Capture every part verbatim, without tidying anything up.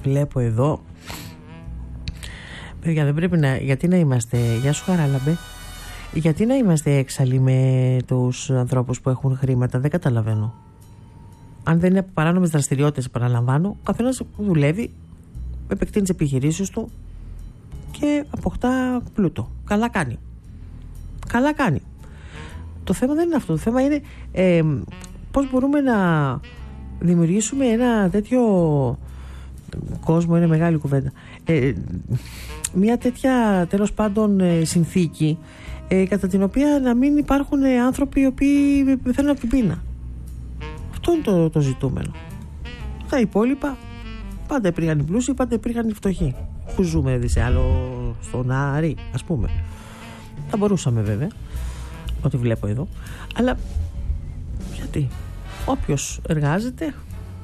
Βλέπω εδώ. Παιδιά, δεν πρέπει να. Γιατί να είμαστε. Γεια σου, Χαράλαμπε. Γιατί να είμαστε έξαλλοι με τους ανθρώπους που έχουν χρήματα, δεν καταλαβαίνω. Αν δεν είναι από παράνομες δραστηριότητες, επαναλαμβάνω, ο καθένας δουλεύει, επεκτείνει τις επιχειρήσεις του και αποκτά πλούτο. Καλά κάνει. Καλά κάνει. Το θέμα δεν είναι αυτό. Το θέμα είναι ε, πώς μπορούμε να δημιουργήσουμε ένα τέτοιο κόσμο, είναι μεγάλη κουβέντα. Ε, μια τέτοια, τέλος πάντων, συνθήκη ε, κατά την οποία να μην υπάρχουν άνθρωποι οι οποίοι πεθαίνουν από την πείνα. Αυτό είναι το, το ζητούμενο. Τα υπόλοιπα πάντα υπήρχαν οι πλούσιοι, πάντα υπήρχαν οι φτωχοί. Που ζούμε δηλαδή σε άλλο, στον Άρη, ας πούμε. Θα μπορούσαμε βέβαια, ό,τι βλέπω εδώ. Αλλά γιατί? Όποιος εργάζεται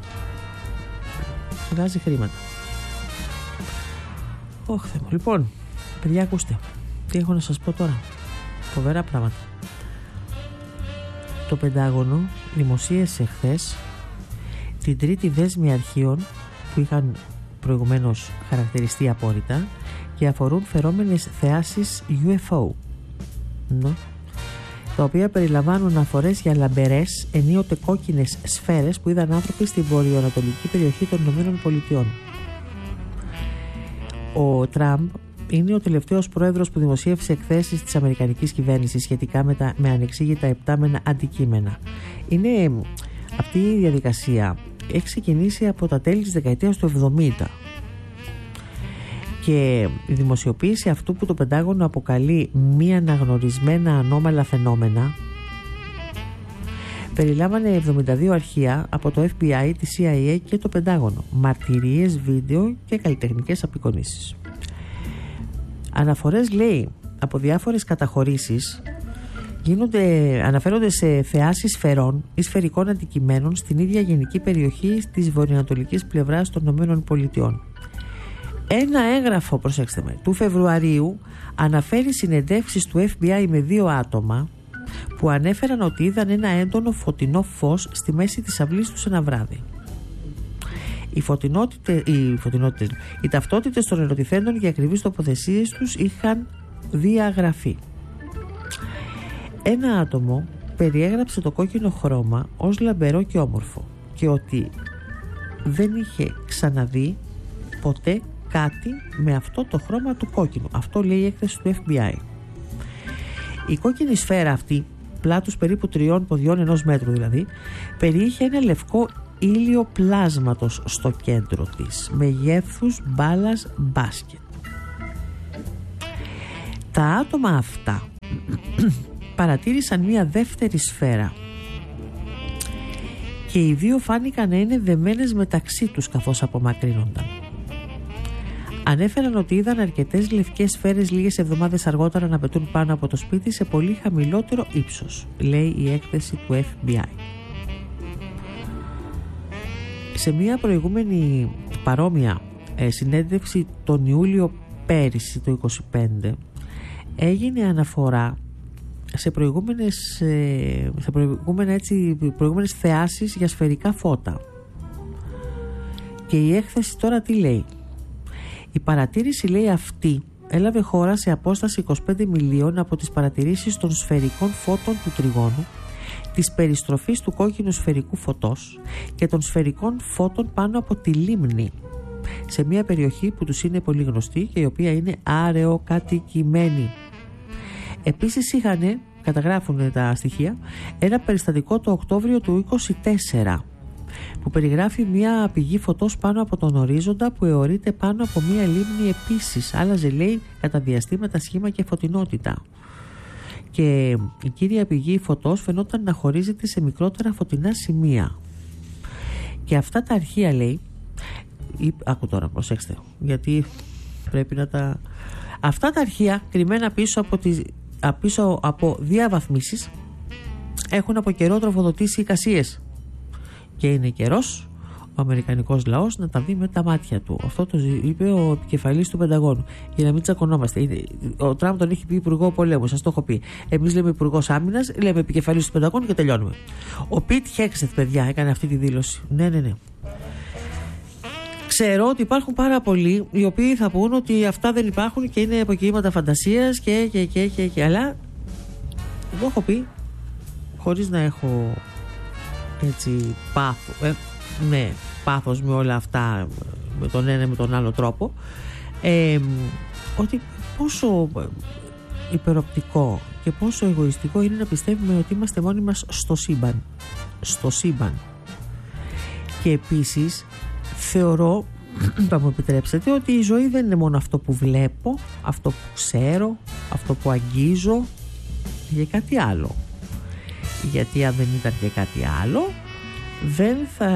βγάζει χρήματα. Ωχ, Θεέ μου. Λοιπόν, παιδιά, ακούστε. Τι έχω να σας πω τώρα. Φοβερά πράγματα. Το Πεντάγωνο δημοσίευσε χθες την τρίτη δέσμη αρχείων που είχαν προηγουμένως χαρακτηριστεί απόρριτα και αφορούν φερόμενες θεάσεις γιου εφ ο, ναι, τα οποία περιλαμβάνουν αναφορές για λαμπερές ενίοτε κόκκινες σφαίρες που είδαν άνθρωποι στην βορειοανατολική περιοχή των Ηνωμένων Πολιτειών. Ο Τραμπ είναι ο τελευταίος πρόεδρος που δημοσίευσε εκθέσεις της αμερικανικής κυβέρνησης σχετικά με, τα, με ανεξήγητα επτάμενα αντικείμενα. Είναι αυτή η διαδικασία έχει ξεκινήσει από τα τέλη της δεκαετίας του εβδομήντα και η δημοσιοποίηση αυτού που το Πεντάγωνο αποκαλεί μη αναγνωρισμένα ανώμαλα φαινόμενα περιλάμβανε εβδομήντα δύο αρχεία από το εφ μπι άι, τη σι άι έι και το Πεντάγωνο, μαρτυρίες, βίντεο και καλλιτεχνικές απεικονίσεις. Αναφορές, λέει, από διάφορες καταχωρήσεις γίνονται, αναφέρονται σε θεάσεις σφαιρών ή σφαιρικών αντικειμένων στην ίδια γενική περιοχή της βορειοανατολικής πλευράς των ΗΠΑ. Ένα έγγραφο, προσέξτε με, του Φεβρουαρίου αναφέρει συνεντεύξεις του εφ μπι άι με δύο άτομα που ανέφεραν ότι είδαν ένα έντονο φωτεινό φως στη μέση της αυλής τους ένα βράδυ. Οι, φωτεινότητες, οι, φωτεινότητες, οι ταυτότητες των ερωτηθέντων για ακριβείς τοποθεσίες τους είχαν διαγραφεί. Ένα άτομο περιέγραψε το κόκκινο χρώμα ως λαμπερό και όμορφο και ότι δεν είχε ξαναδεί ποτέ κάτι με αυτό το χρώμα του κόκκινου. Αυτό λέει η έκθεση του εφ μπι άι. Η κόκκινη σφαίρα αυτή, πλάτους περίπου τριών ποδιών, ενός μέτρου δηλαδή, περιείχε ένα λευκό ήλιο πλάσματος στο κέντρο της, μεγέθους μπάλας μπάσκετ. Τα άτομα αυτά παρατήρησαν μία δεύτερη σφαίρα και οι δύο φάνηκαν να είναι δεμένες μεταξύ τους καθώς απομακρύνονταν. Ανέφεραν ότι είδαν αρκετές λευκές σφαίρες λίγες εβδομάδες αργότερα να πετούν πάνω από το σπίτι σε πολύ χαμηλότερο ύψος, λέει η έκθεση του εφ μπι άι. Σε μια προηγούμενη παρόμοια ε, συνέντευξη τον Ιούλιο πέρυσι, το είκοσι πέντε, έγινε αναφορά σε προηγούμενες, ε, σε προηγούμενα, έτσι, προηγούμενες θεάσεις για σφαιρικά φώτα. Και η έκθεση τώρα τι λέει? Η παρατήρηση, λέει, αυτή έλαβε χώρα σε απόσταση είκοσι πέντε μιλίων από τις παρατηρήσεις των σφαιρικών φώτων του τριγώνου, της περιστροφής του κόκκινου σφαιρικού φωτός και των σφαιρικών φώτων πάνω από τη λίμνη, σε μια περιοχή που τους είναι πολύ γνωστή και η οποία είναι αραιοκατοικημένη. Επίσης είχαν, καταγράφουν τα στοιχεία, ένα περιστατικό το Οκτώβριο του είκοσι τέσσερα που περιγράφει μια πηγή φωτός πάνω από τον ορίζοντα που αιωρείται πάνω από μια λίμνη. Επίσης άλλαζε, λέει, κατά διαστήματα σχήμα και φωτεινότητα και η κύρια πηγή φωτός φαινόταν να χωρίζεται σε μικρότερα φωτεινά σημεία. Και αυτά τα αρχεία, λέει, ή, άκου τώρα, προσέξτε, γιατί πρέπει να τα... Αυτά τα αρχεία, κρυμμένα πίσω από, τις, πίσω από διαβαθμίσεις, έχουν από καιρό τροφοδοτήσει εικασίες και είναι καιρός ο αμερικανικός λαός να τα δει με τα μάτια του. Αυτό το είπε ο επικεφαλής του Πενταγώνου, για να μην τσακωνόμαστε. Ο Τραμπ τον έχει πει υπουργό πολέμου, σας το έχω πει. Εμείς λέμε υπουργός άμυνας, λέμε επικεφαλής του Πενταγώνου και τελειώνουμε. Ο Πιτ Χέξεθ, παιδιά, έκανε αυτή τη δήλωση. Ναι, ναι, ναι. ξέρω ότι υπάρχουν πάρα πολλοί οι οποίοι θα πούν ότι αυτά δεν υπάρχουν και είναι αποκοίηματα φαντασίας και, και, και, και, και αλλά εγώ έχω πει, χωρίς να έχω έτσι πάθο, ε, ναι, πάθος με όλα αυτά, με τον ένα με τον άλλο τρόπο, ε, ότι πόσο υπεροπτικό και πόσο εγωιστικό είναι να πιστεύουμε ότι είμαστε μόνοι μας στο σύμπαν. Στο σύμπαν. Και επίσης θεωρώ, θα μου επιτρέψετε, ότι η ζωή δεν είναι μόνο αυτό που βλέπω, αυτό που ξέρω, αυτό που αγγίζω, για κάτι άλλο. Γιατί αν δεν ήταν και κάτι άλλο, δεν θα,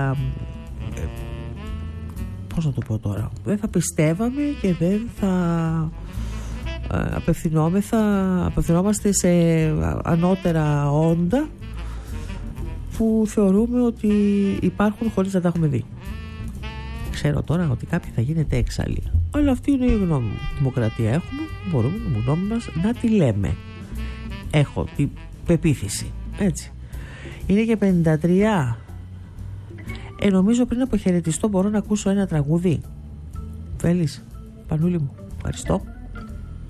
πώς να το πω τώρα, δεν θα πιστεύαμε και δεν θα απευθυνόμεθα, απευθυνόμαστε σε ανώτερα όντα που θεωρούμε ότι υπάρχουν χωρίς να τα έχουμε δει. Ξέρω τώρα ότι κάποιοι θα γίνεται έξαλλοι, αλλά αυτή είναι η γνώμη μου. Δημοκρατία έχουμε, μπορούμε την γνώμη μας να τη λέμε. Έχω την πεποίθηση, έτσι. Είναι και πενήντα τρία. Ε, νομίζω πριν αποχαιρετιστώ μπορώ να ακούσω ένα τραγούδι. Θέλεις, Πανούλη μου? Ευχαριστώ.